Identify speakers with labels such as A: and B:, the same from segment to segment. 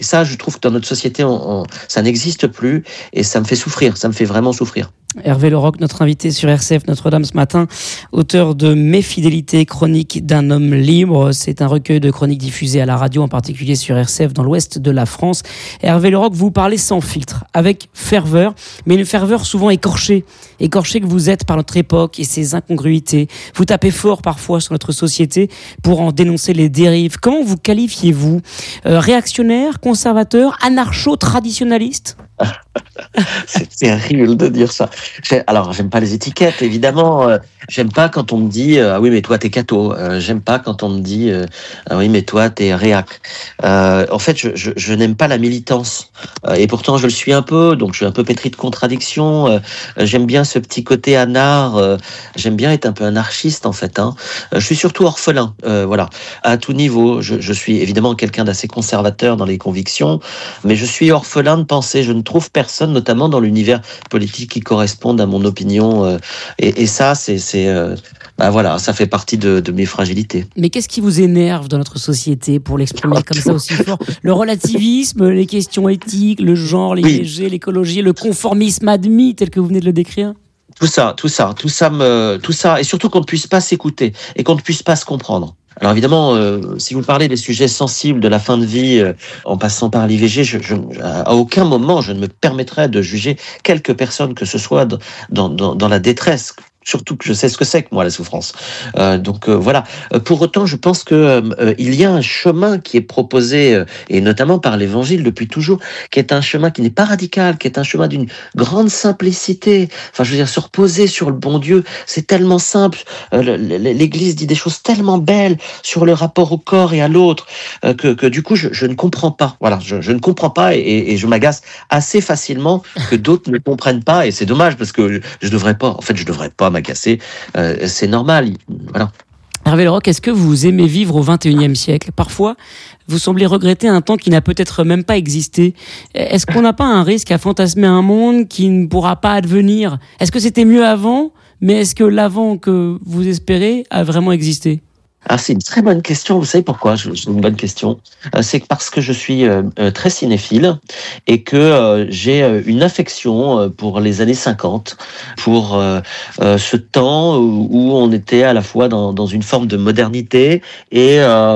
A: ça, je trouve que dans notre société, ça n'existe plus et ça me fait souffrir. Ça me fait vraiment souffrir.
B: Hervé Leroc, notre invité sur RCF Notre-Dame ce matin, auteur de Mes fidélités, chroniques d'un homme libre. C'est un recueil de chroniques diffusées à la radio, en particulier sur RCF dans l'ouest de la France. Hervé Leroc, vous parlez sans filtre, avec ferveur, mais une ferveur souvent écorchée que vous êtes par notre époque et ses incongruités. Vous tapez fort parfois sur notre société pour en dénoncer les dérives. Comment vous qualifiez-vous ? Réactionnaire, conservateur, anarcho-traditionnaliste ?
A: C'est terrible de dire ça. Alors, j'aime pas les étiquettes, évidemment. J'aime pas quand on me dit ah oui, mais toi t'es catho. J'aime pas quand on me dit ah oui, mais toi t'es réac. En fait, je n'aime pas la militance. Et pourtant, je le suis un peu. Donc, je suis un peu pétri de contradictions. J'aime bien ce petit côté anard. J'aime bien être un peu anarchiste, en fait. Je suis surtout orphelin. Voilà, à tout niveau. Je suis évidemment quelqu'un d'assez conservateur dans les convictions, mais je suis orphelin de pensée. Je ne trouve personne, notamment dans l'univers politique, qui corresponde à mon opinion. Et ça, voilà, ça fait partie de mes fragilités.
B: Mais qu'est-ce qui vous énerve dans notre société, pour l'exprimer comme ça aussi fort ? Le relativisme, les questions éthiques, le genre, l'IVG, l'écologie, le conformisme admis, tel que vous venez de le décrire ?
A: Tout ça, et surtout qu'on ne puisse pas s'écouter et qu'on ne puisse pas se comprendre. Alors évidemment, si vous parlez des sujets sensibles de la fin de vie, en passant par l'IVG, à aucun moment je ne me permettrai de juger quelque personne que ce soit dans la détresse. Surtout que je sais ce que c'est que moi la souffrance. Donc voilà. Pour autant, je pense que il y a un chemin qui est proposé et notamment par l'Évangile depuis toujours, qui est un chemin qui n'est pas radical, qui est un chemin d'une grande simplicité. Enfin, je veux dire, se reposer sur le bon Dieu, c'est tellement simple. L'Église dit des choses tellement belles sur le rapport au corps et à l'autre que du coup, je ne comprends pas. Voilà, je ne comprends pas et je m'agace assez facilement que d'autres ne comprennent pas. Et c'est dommage parce que je devrais pas m'agacer, c'est normal, voilà.
B: Hervé Leroc, est-ce que vous aimez vivre au XXIe siècle ? Parfois, vous semblez regretter un temps qui n'a peut-être même pas existé. Est-ce qu'on n'a pas un risque à fantasmer un monde qui ne pourra pas advenir ? Est-ce que c'était mieux avant ? Mais est-ce que l'avant que vous espérez a vraiment existé ?
A: Ah, c'est une très bonne question. Vous savez pourquoi ? C'est une bonne question. C'est parce que je suis très cinéphile et que j'ai une affection pour les années 50, pour ce temps où on était à la fois dans une forme de modernité et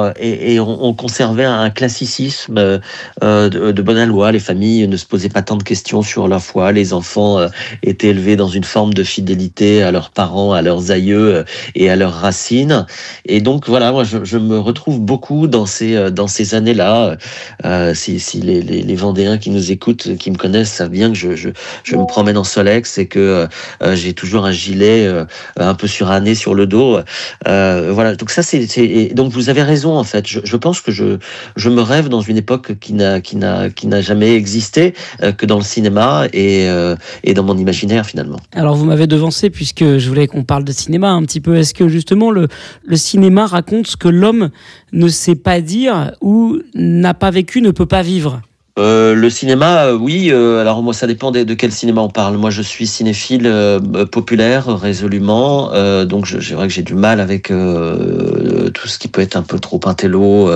A: on conservait un classicisme de bonne aloi. Les familles ne se posaient pas tant de questions sur leur foi. Les enfants étaient élevés dans une forme de fidélité à leurs parents, à leurs aïeux et à leurs racines. Et donc voilà, moi je me retrouve beaucoup dans ces années-là. Si les Vendéens qui nous écoutent, qui me connaissent, savent bien que je me promène en Solex et que j'ai toujours un gilet un peu suranné sur le dos. Voilà, donc ça donc vous avez raison en fait. Je pense que je me rêve dans une époque qui n'a jamais existé que dans le cinéma et dans mon imaginaire finalement.
B: Alors vous m'avez devancé puisque je voulais qu'on parle de cinéma un petit peu. Est-ce que justement le cinéma raconte ce que l'homme ne sait pas dire ou n'a pas vécu, ne peut pas vivre ?
A: Le cinéma, oui. Alors moi, ça dépend de quel cinéma on parle. Moi, je suis cinéphile populaire résolument, donc c'est vrai que j'ai du mal avec tout ce qui peut être un peu trop intello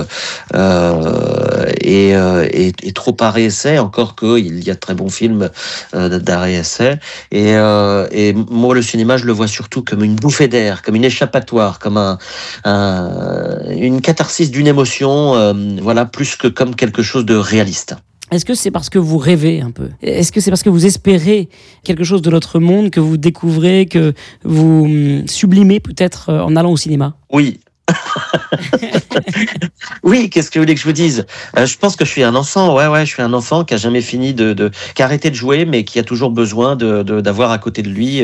A: et trop arrêt-essai. Encore qu'il y a de très bons films d'arrêt-essai. Et moi, le cinéma, je le vois surtout comme une bouffée d'air, comme une échappatoire, comme une catharsis d'une émotion. Voilà, plus que comme quelque chose de réaliste.
B: Est-ce que c'est parce que vous rêvez un peu ? Est-ce que c'est parce que vous espérez quelque chose de notre monde, que vous découvrez, que vous sublimez peut-être en allant au cinéma ?
A: Oui. Oui, qu'est-ce que vous voulez que je vous dise ? Je pense que je suis un enfant, je suis un enfant qui a jamais fini qui a arrêté de jouer, mais qui a toujours besoin d'avoir à côté de lui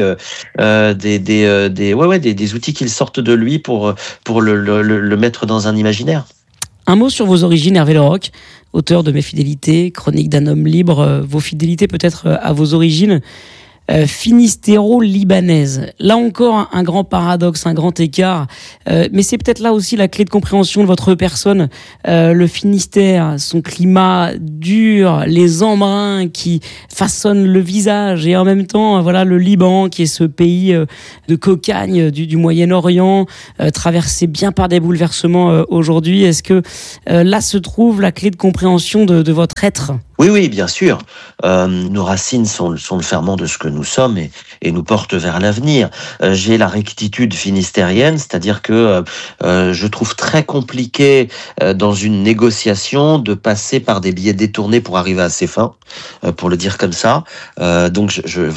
A: des outils qui sortent de lui pour le mettre dans un imaginaire.
B: Un mot sur vos origines, Hervé Leroc, auteur de Mes fidélités, chronique d'un homme libre. Vos fidélités peut-être à vos origines. finistero-libanaise. Là encore, un grand paradoxe, un grand écart. Mais c'est peut-être là aussi la clé de compréhension de votre personne. Le Finistère, son climat dur, les embruns qui façonnent le visage, et en même temps, voilà, le Liban, qui est ce pays de cocagne du Moyen-Orient, traversé bien par des bouleversements aujourd'hui. Est-ce que là se trouve la clé de compréhension de votre être ?
A: Oui, bien sûr. Nos racines sont le ferment de ce que nous sommes et nous portent vers l'avenir. J'ai la rectitude finistérienne, c'est-à-dire que je trouve très compliqué dans une négociation de passer par des biais détournés pour arriver à ses fins, pour le dire comme ça. Donc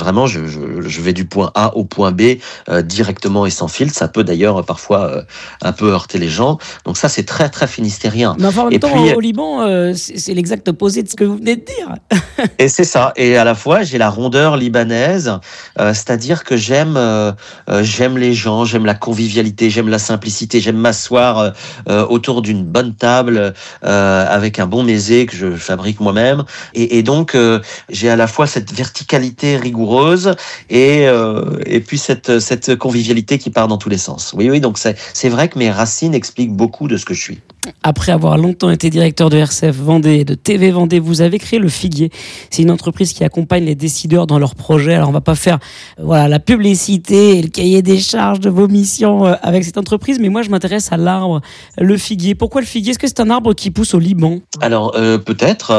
A: je vais du point A au point B directement et sans filtre. Ça peut d'ailleurs parfois un peu heurter les gens. Donc ça, c'est très très finistérien.
B: Mais enfin, en même temps, au Liban, c'est l'exact opposé de ce que vous venez de dire.
A: Et c'est ça. Et à la fois, j'ai la rondeur libanaise, c'est-à-dire que j'aime les gens, j'aime la convivialité, j'aime la simplicité, j'aime m'asseoir autour d'une bonne table avec un bon mésé que je fabrique moi-même. Et donc, j'ai à la fois cette verticalité rigoureuse et puis cette convivialité qui part dans tous les sens. Oui, donc c'est vrai que mes racines expliquent beaucoup de ce que je suis.
B: Après avoir longtemps été directeur de RCF Vendée et de TV Vendée, vous avez créé Le Figuier. C'est une entreprise qui accompagne les décideurs dans leurs projets. Alors on va pas faire la publicité et le cahier des charges de vos missions avec cette entreprise, mais moi je m'intéresse à l'arbre Le Figuier. Pourquoi le figuier ? Est-ce que c'est un arbre qui pousse au Liban ?
A: Alors peut-être.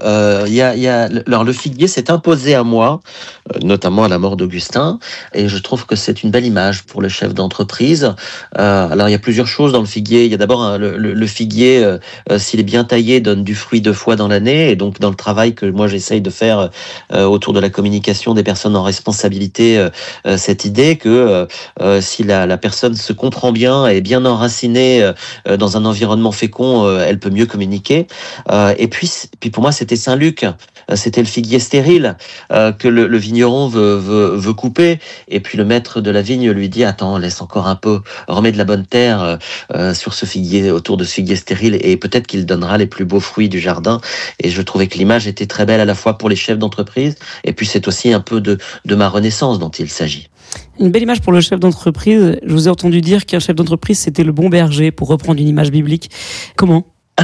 A: Alors le figuier s'est imposé à moi, notamment à la mort d'Augustin, et je trouve que c'est une belle image pour le chef d'entreprise. Alors il y a plusieurs choses dans le figuier. Il y a d'abord le figuier, s'il est bien taillé, donne du fruit 2 fois dans l'année, et donc dans le travail que moi j'essaye de faire autour de la communication des personnes en responsabilité, cette idée que si la personne se comprend bien et est bien enracinée dans un environnement fécond, elle peut mieux communiquer. Et puis pour moi c'était Saint-Luc, c'était le figuier stérile que le vigneron veut couper, et puis le maître de la vigne lui dit attends, laisse encore un peu, remets de la bonne terre sur ce figuier, autour de ce figuier stérile, et peut-être qu'il donnera les plus beaux fruits du jardin. Et je trouvais que l'image était très belle à la fois pour les chefs d'entreprise, et puis c'est aussi un peu de ma renaissance dont il s'agit.
B: Une belle image pour le chef d'entreprise. Je vous ai entendu dire qu'un chef d'entreprise, c'était le bon berger, pour reprendre une image biblique. Comment ?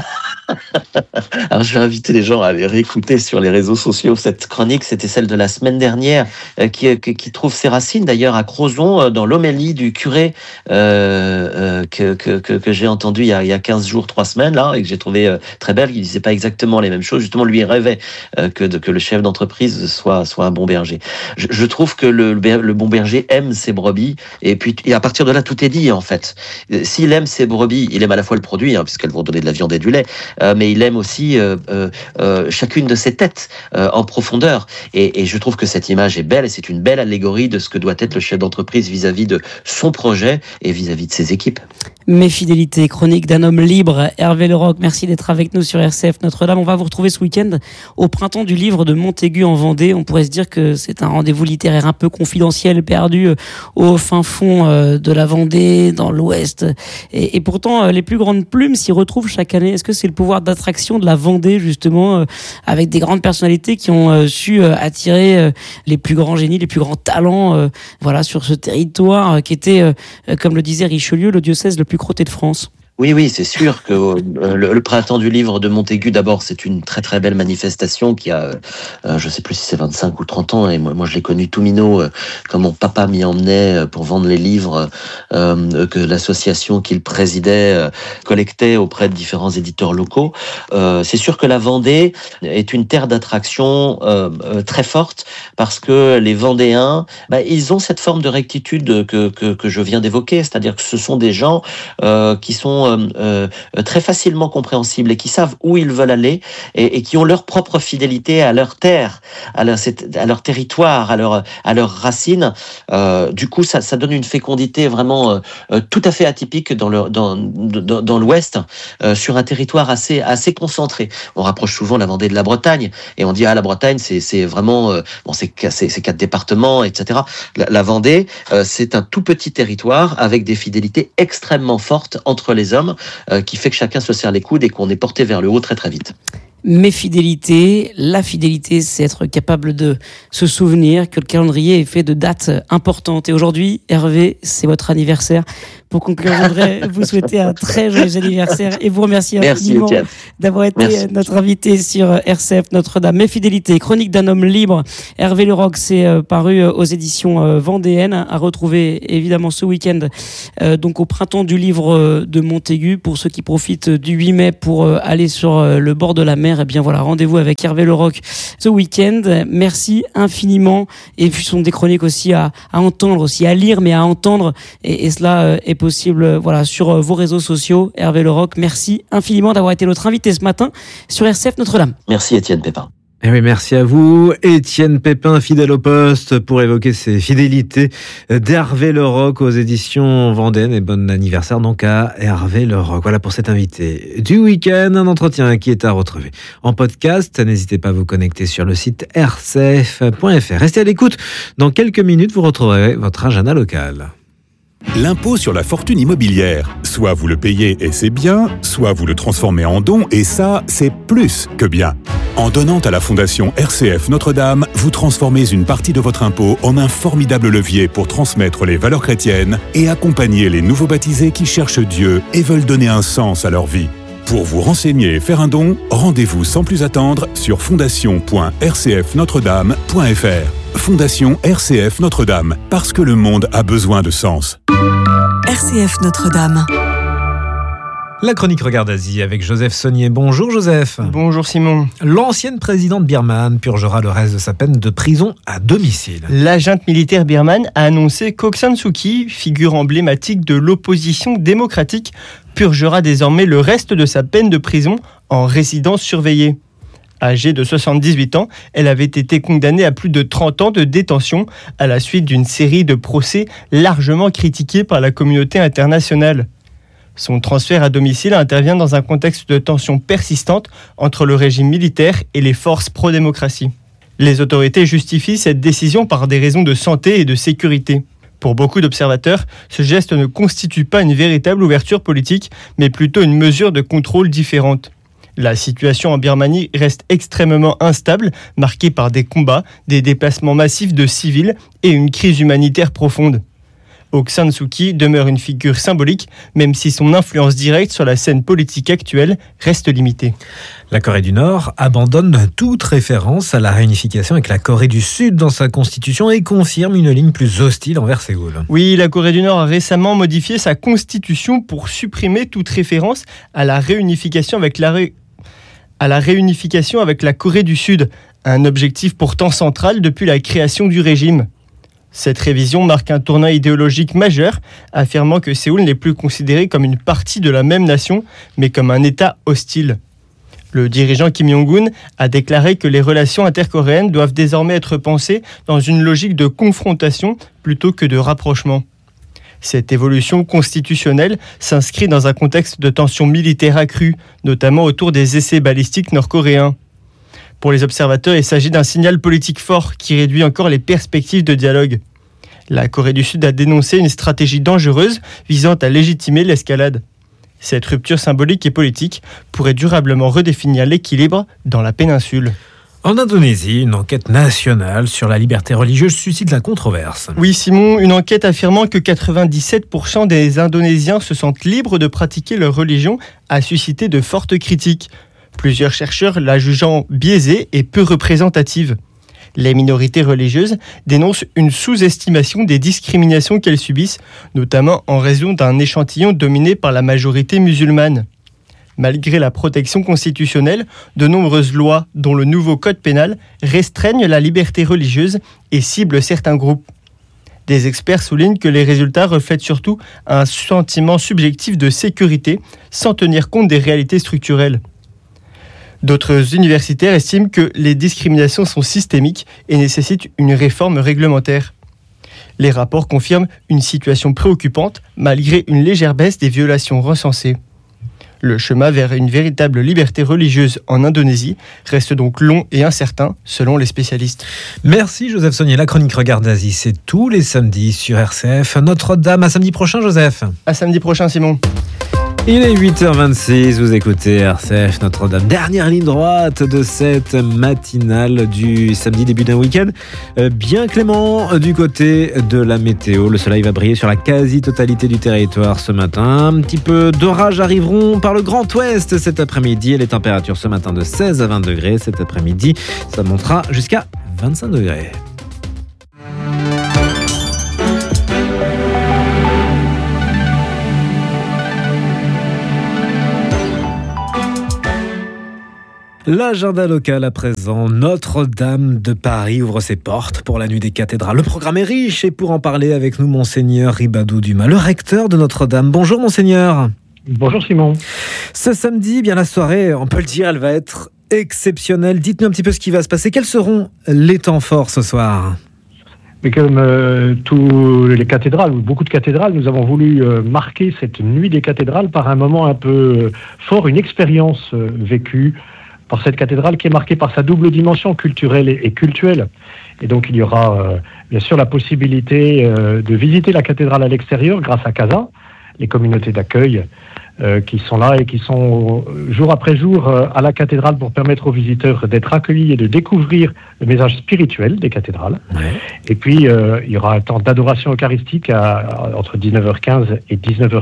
A: Alors je vais inviter les gens à aller réécouter sur les réseaux sociaux cette chronique. C'était celle de la semaine dernière qui trouve ses racines d'ailleurs à Crozon, dans l'homélie du curé que j'ai entendu il y a 15 jours, 3 semaines là, et que j'ai trouvé très belle. Il disait pas exactement les mêmes choses. Justement, lui il rêvait que le chef d'entreprise soit un bon berger. Je trouve que le bon berger aime ses brebis, et à partir de là tout est dit en fait. S'il aime ses brebis, il aime à la fois le produit, puisqu'elles vont donner de la viande et du lait, mais il aime aussi chacune de ses têtes en profondeur, et je trouve que cette image est belle, et c'est une belle allégorie de ce que doit être le chef d'entreprise vis-à-vis de son projet et vis-à-vis de ses équipes.
B: Mes fidélités, chronique d'un homme libre. Hervé Leroc, merci d'être avec nous sur RCF Notre-Dame. On va vous retrouver ce week-end au printemps du livre de Montaigu en Vendée. On pourrait se dire que c'est un rendez-vous littéraire un peu confidentiel, perdu au fin fond de la Vendée, dans l'Ouest. Et pourtant, les plus grandes plumes s'y retrouvent chaque année. Est-ce que c'est le pouvoir d'attraction de la Vendée, justement, avec des grandes personnalités qui ont su attirer les plus grands génies, les plus grands talents, sur ce territoire qui était, comme le disait Richelieu, le diocèse le plus crotté de France?
A: Oui, c'est sûr que le printemps du livre de Montaigu, d'abord, c'est une très très belle manifestation qui a, je sais plus si c'est 25 ou 30 ans, et moi je l'ai connu tout minot, quand mon papa m'y emmenait pour vendre les livres que l'association qu'il présidait collectait auprès de différents éditeurs locaux. C'est sûr que la Vendée est une terre d'attraction très forte, parce que les Vendéens, ils ont cette forme de rectitude que je viens d'évoquer, c'est-à-dire que ce sont des gens qui sont très facilement compréhensibles et qui savent où ils veulent aller, et qui ont leur propre fidélité à leur terre, à leur territoire, à leurs racines. Du coup, ça donne une fécondité vraiment tout à fait atypique dans l'Ouest, sur un territoire assez concentré. On rapproche souvent la Vendée de la Bretagne, et on dit la Bretagne c'est vraiment c'est 4 départements, etc. La Vendée, c'est un tout petit territoire avec des fidélités extrêmement fortes entre les hommes, qui fait que chacun se serre les coudes et qu'on est porté vers le haut très très vite.
B: Mes fidélités. La fidélité, c'est être capable de se souvenir que le calendrier est fait de dates importantes. Et aujourd'hui, Hervé, c'est votre anniversaire. Pour conclure, je voudrais vous souhaiter un très joyeux anniversaire et vous remercier infiniment d'avoir été notre invité sur RCF Notre-Dame. Mes fidélités, chronique d'un homme libre. Hervé Leroc, c'est paru aux éditions vendéennes, à retrouver évidemment ce week-end, donc au printemps du livre de Montaigu. Pour ceux qui profitent du 8 mai pour aller sur le bord de la mer, eh bien voilà, rendez-vous avec Hervé Leroc ce week-end. Merci infiniment. Et puis, ce sont des chroniques aussi à entendre, aussi à lire, mais à entendre. Et cela est possible, voilà, sur vos réseaux sociaux. Hervé Leroc, merci infiniment d'avoir été notre invité ce matin sur RCF Notre-Dame.
A: Merci Étienne Pépin.
C: Et oui, merci à vous, Étienne Pépin, fidèle au poste, pour évoquer ses fidélités d'Hervé Leroc aux éditions Vendéennes. Et bon anniversaire donc à Hervé Leroc. Voilà pour cet invité du week-end, un entretien qui est à retrouver en podcast. N'hésitez pas à vous connecter sur le site rcf.fr. Restez à l'écoute. Dans quelques minutes, vous retrouverez votre agenda local.
D: L'impôt sur la fortune immobilière. Soit vous le payez et c'est bien, soit vous le transformez en don et ça, c'est plus que bien. En donnant à la Fondation RCF Notre-Dame, vous transformez une partie de votre impôt en un formidable levier pour transmettre les valeurs chrétiennes et accompagner les nouveaux baptisés qui cherchent Dieu et veulent donner un sens à leur vie. Pour vous renseigner et faire un don, rendez-vous sans plus attendre sur fondation.rcfnotredame.fr. Fondation RCF Notre-Dame, parce que le monde a besoin de sens.
E: RCF Notre-Dame.
C: La chronique Regarde Asie avec Joseph Saunier. Bonjour Joseph.
F: Bonjour Simon.
C: L'ancienne présidente birmane purgera le reste de sa peine de prison à domicile.
F: La junte militaire birmane a annoncé qu'Aung San Suu Kyi, figure emblématique de l'opposition démocratique, purgera désormais le reste de sa peine de prison en résidence surveillée. Âgée de 78 ans, elle avait été condamnée à plus de 30 ans de détention à la suite d'une série de procès largement critiqués par la communauté internationale. Son transfert à domicile intervient dans un contexte de tension persistante entre le régime militaire et les forces pro-démocratie. Les autorités justifient cette décision par des raisons de santé et de sécurité. Pour beaucoup d'observateurs, ce geste ne constitue pas une véritable ouverture politique, mais plutôt une mesure de contrôle différente. La situation en Birmanie reste extrêmement instable, marquée par des combats, des déplacements massifs de civils et une crise humanitaire profonde. Aung San Suu Kyi demeure une figure symbolique, même si son influence directe sur la scène politique actuelle reste limitée.
C: La Corée du Nord abandonne toute référence à la réunification avec la Corée du Sud dans sa constitution et confirme une ligne plus hostile envers Séoul.
F: Oui, la Corée du Nord a récemment modifié sa constitution pour supprimer toute référence à la réunification avec la Corée du Sud, un objectif pourtant central depuis la création du régime. Cette révision marque un tournant idéologique majeur, affirmant que Séoul n'est plus considéré comme une partie de la même nation, mais comme un État hostile. Le dirigeant Kim Jong-un a déclaré que les relations intercoréennes doivent désormais être pensées dans une logique de confrontation plutôt que de rapprochement. Cette évolution constitutionnelle s'inscrit dans un contexte de tensions militaires accrues, notamment autour des essais balistiques nord-coréens. Pour les observateurs, il s'agit d'un signal politique fort qui réduit encore les perspectives de dialogue. La Corée du Sud a dénoncé une stratégie dangereuse visant à légitimer l'escalade. Cette rupture symbolique et politique pourrait durablement redéfinir l'équilibre dans la péninsule.
C: En Indonésie, une enquête nationale sur la liberté religieuse suscite la controverse.
F: Oui Simon, une enquête affirmant que 97% des Indonésiens se sentent libres de pratiquer leur religion a suscité de fortes critiques. Plusieurs chercheurs la jugeant biaisée et peu représentative. Les minorités religieuses dénoncent une sous-estimation des discriminations qu'elles subissent, notamment en raison d'un échantillon dominé par la majorité musulmane. Malgré la protection constitutionnelle, de nombreuses lois, dont le nouveau code pénal, restreignent la liberté religieuse et ciblent certains groupes. Des experts soulignent que les résultats reflètent surtout un sentiment subjectif de sécurité, sans tenir compte des réalités structurelles. D'autres universitaires estiment que les discriminations sont systémiques et nécessitent une réforme réglementaire. Les rapports confirment une situation préoccupante malgré une légère baisse des violations recensées. Le chemin vers une véritable liberté religieuse en Indonésie reste donc long et incertain selon les spécialistes.
C: Merci Joseph Saunier. La chronique Regarde Asie, c'est tous les samedis sur RCF. Notre-Dame, à samedi prochain Joseph.
F: À samedi prochain Simon.
C: Il est 8h26, vous écoutez RCF Notre-Dame. Dernière ligne droite de cette matinale du samedi, début d'un week-end. Bien clément du côté de la météo. Le soleil va briller sur la quasi-totalité du territoire ce matin. Un petit peu d'orage arriveront par le Grand Ouest cet après-midi. Et les températures ce matin de 16 à 20 degrés. Cet après-midi, ça montera jusqu'à 25 degrés. L'agenda local à présent, Notre-Dame de Paris ouvre ses portes pour la nuit des cathédrales. Le programme est riche et pour en parler avec nous, Monseigneur Ribado Dumas, le recteur de Notre-Dame. Bonjour Monseigneur.
G: Bonjour Simon.
C: Ce samedi, bien la soirée, on peut le dire, elle va être exceptionnelle. Dites-nous un petit peu ce qui va se passer. Quels seront les temps forts ce soir ?
G: Mais comme tous les cathédrales, ou beaucoup de cathédrales, nous avons voulu marquer cette nuit des cathédrales par un moment un peu fort, une expérience vécue par cette cathédrale qui est marquée par sa double dimension culturelle et cultuelle. Et donc il y aura bien sûr la possibilité de visiter la cathédrale à l'extérieur grâce à Casa, les communautés d'accueil qui sont là et qui sont jour après jour à la cathédrale pour permettre aux visiteurs d'être accueillis et de découvrir le message spirituel des cathédrales. Ouais. Et puis il y aura un temps d'adoration eucharistique entre 19h15 et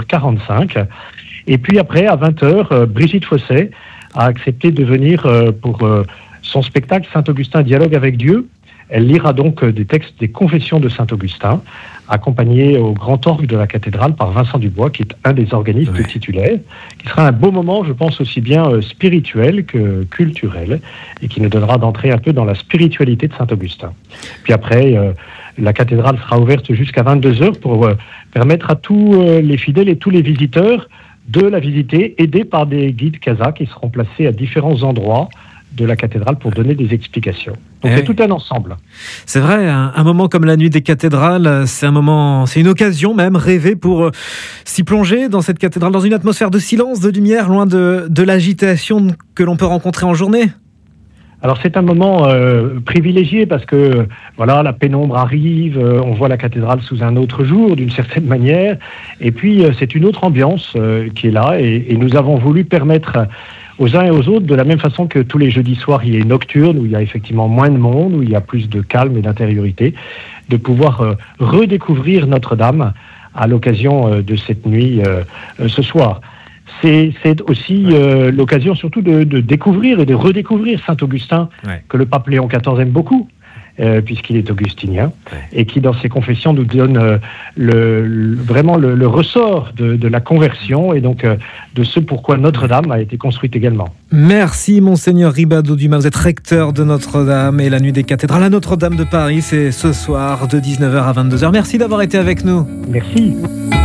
G: 19h45. Et puis après, à 20h, Brigitte Fosset a accepté de venir pour son spectacle Saint-Augustin dialogue avec Dieu. Elle lira donc des textes des confessions de Saint-Augustin, accompagnée au grand orgue de la cathédrale par Vincent Dubois, qui est un des organistes titulaires, qui sera un beau moment, je pense, aussi bien spirituel que culturel, et qui nous donnera d'entrer un peu dans la spiritualité de Saint-Augustin. Puis après, la cathédrale sera ouverte jusqu'à 22h pour permettre à tous les fidèles et tous les visiteurs de la visiter, aidés par des guides Casa qui seront placés à différents endroits de la cathédrale pour donner des explications. Donc c'est tout un ensemble.
C: C'est vrai, un moment comme la nuit des cathédrales, c'est une occasion même rêvée pour s'y plonger dans cette cathédrale, dans une atmosphère de silence, de lumière, loin de l'agitation que l'on peut rencontrer en journée.
G: Alors c'est un moment privilégié parce que voilà, la pénombre arrive, on voit la cathédrale sous un autre jour d'une certaine manière, et puis c'est une autre ambiance qui est là, et nous avons voulu permettre aux uns et aux autres, de la même façon que tous les jeudis soirs il y a une nocturne où il y a effectivement moins de monde, où il y a plus de calme et d'intériorité, de pouvoir redécouvrir Notre-Dame à l'occasion de cette nuit ce soir. C'est aussi l'occasion surtout de découvrir et de redécouvrir Saint-Augustin, que le pape Léon XIV aime beaucoup, puisqu'il est augustinien, et qui dans ses confessions nous donne vraiment le ressort de la conversion, et donc de ce pourquoi Notre-Dame a été construite également.
C: Merci Monseigneur Ribado Dumas, vous êtes recteur de Notre-Dame, et la nuit des cathédrales à Notre-Dame de Paris, c'est ce soir de 19h à 22h. Merci d'avoir été avec nous.
G: Merci.